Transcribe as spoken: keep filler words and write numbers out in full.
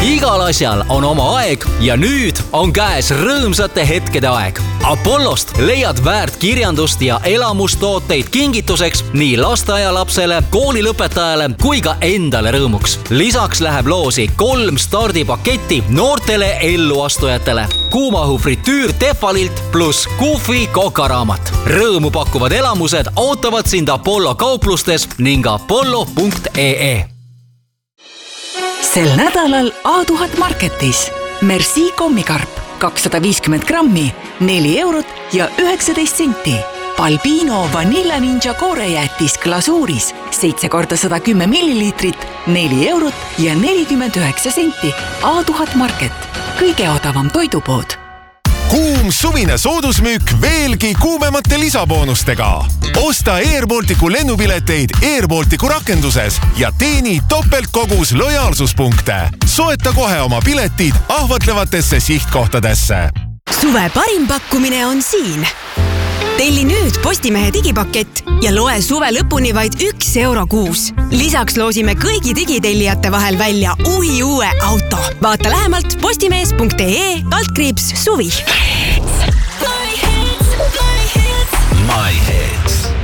igal asjal on oma aeg ja nüüd on käes rõõmsate hetkede aeg. Apollost leiad väärt kirjandust ja elamustooteid kingituseks nii lasteaialapsele, koolilõpetajale kui ka endale rõõmuks. Lisaks läheb loosi kolm stardipaketti noortele elluastujatele. Kuumahu fritüür Tefalilt pluss Kufi kokaraamat. Rõõmu pakkuvad elamused ootavad sind Apollo kauplustes ning apollo punkt ee. Sel nädalal A tuhat Marketis Merci kommikarp kakssada viiskümmend grammi, neli eurot ja üheksateist senti. Balbino Vanilla Ninja koorejäätis glasuuris seitse korda sada kümme milliliitrit, neli eurot ja nelikümmend üheksa senti. A tuhat Market, kõige odavam toidupood. Kuum suvine soodusmüük veelgi kuumemate lisaboonustega. Osta Air Balticu lennupileteid Air Balticu rakenduses ja teeni topeltkogus lojaalsuspunkte. Soeta kohe oma piletid ahvatlevatesse sihtkohtadesse. Suve parim pakkumine on siin. Telli nüüd Postimehe digipakett ja loe suve lõpuni vaid üks euro kuus. Lisaks loosime kõigi digitellijate vahel välja uhi uue auto. Vaata lähemalt postimees punkt ee altkriips suvi. My Hits.